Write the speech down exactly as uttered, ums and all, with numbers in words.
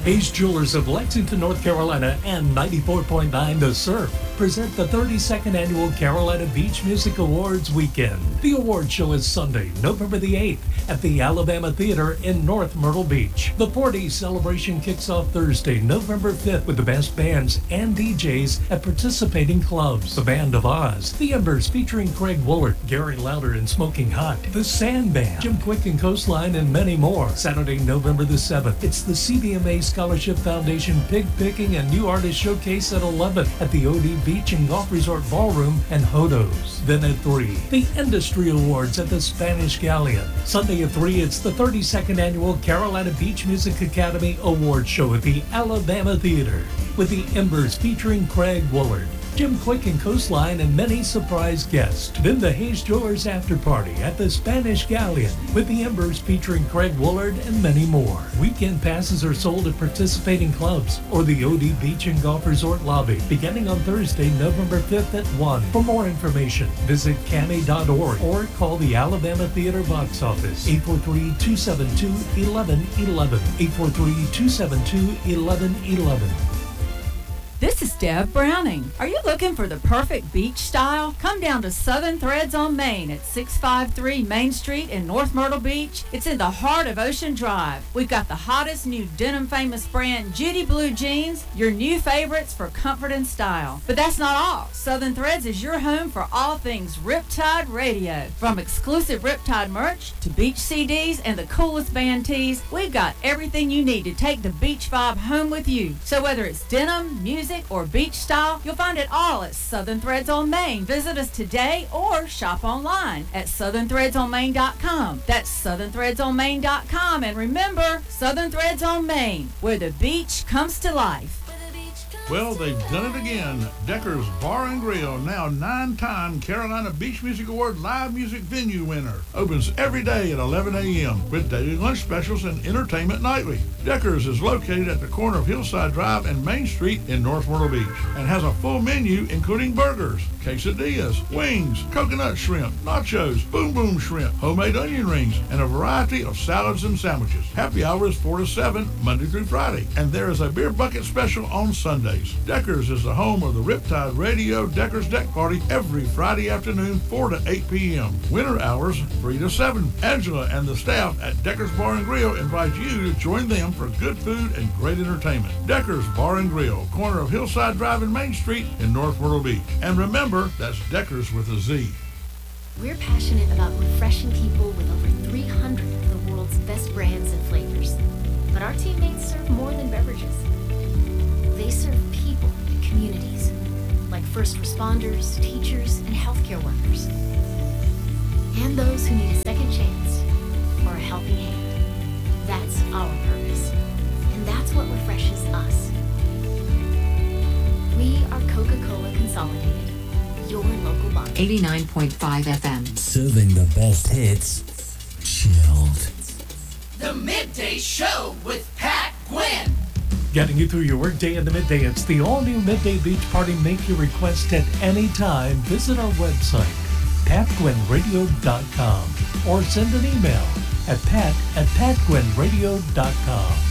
Hayes Jewelers of Lexington, North Carolina and ninety-four point nine The Surf present the thirty-second Annual Carolina Beach Music Awards Weekend. The award show is Sunday, November the eighth at the Alabama Theater in North Myrtle Beach. The four-day celebration kicks off Thursday, November fifth with the best bands and D Js at participating clubs. The Band of Oz, The Embers featuring Craig Woolard, Gary Lauder and Smoking Hot, The Sand Band, Jim Quick and Coastline, and many more. Saturday, November the seventh, it's the C B M A Scholarship Foundation Pig Picking and New Artist Showcase at eleven at the O D Beach and Golf Resort Ballroom and Hodos. Then at three, the Industry Awards at the Spanish Galleon. Sunday at three, it's the thirty-second Annual Carolina Beach Music Academy Award Show at the Alabama Theater with the Embers featuring Craig Woolard, Jim Quick and Coastline, and many surprise guests. Then the Hayes Jewelers After Party at the Spanish Galleon with the Embers featuring Craig Woolard and many more. Weekend passes are sold at participating clubs or the O D Beach and Golf Resort lobby beginning on Thursday, November fifth at one. For more information, visit cami dot org or call the Alabama Theater box office eight four three, two seven two, one one one one, eight four three, two seven two, one one one one. This is Deb Browning. Are you looking for the perfect beach style? Come down to Southern Threads on Main at six five three Main Street in North Myrtle Beach. It's in the heart of Ocean Drive. We've got the hottest new denim famous brand Judy Blue Jeans, your new favorites for comfort and style. But that's not all. Southern Threads is your home for all things Riptide Radio. From exclusive Riptide merch to beach C Ds and the coolest band tees, we've got everything you need to take the beach vibe home with you. So whether it's denim, music, or beach style, you'll find it all at Southern Threads on Main. Visit us today or shop online at southern threads on main dot com. That's southern threads on main dot com. And remember, Southern Threads on Main, where the beach comes to life. Well, they've done it again. Decker's Bar and Grill, now nine-time Carolina Beach Music Award live music venue winner. Opens every day at eleven a.m. with daily lunch specials and entertainment nightly. Decker's is located at the corner of Hillside Drive and Main Street in North Myrtle Beach and has a full menu including burgers, quesadillas, wings, coconut shrimp, nachos, boom boom shrimp, homemade onion rings, and a variety of salads and sandwiches. Happy hour is four to seven, Monday through Friday. And there is a beer bucket special on Sundays. Decker's is the home of the Riptide Radio Decker's Deck Party every Friday afternoon, four to eight p.m. Winter hours, three to seven. Angela and the staff at Decker's Bar and Grill invite you to join them for good food and great entertainment. Decker's Bar and Grill, corner of Hillside Drive and Main Street in North Myrtle Beach. And remember, that's Decker's with a Z. We're passionate about refreshing people with over three hundred of the world's best brands and flavors. But our teammates serve more than beverages. They serve people and communities, like first responders, teachers, and healthcare workers. And those who need a second chance or a helping hand. That's our purpose. And that's what refreshes us. We are Coca-Cola Consolidated, your local bar. eighty-nine point five F M. Serving the best hits, chilled. The Midday Show with Pat Gwynn. Getting you through your workday in the midday, it's the all-new Midday Beach Party. Make your request at any time. Visit our website, pat gwynn radio dot com, or send an email at pat at pat gwynn radio dot com.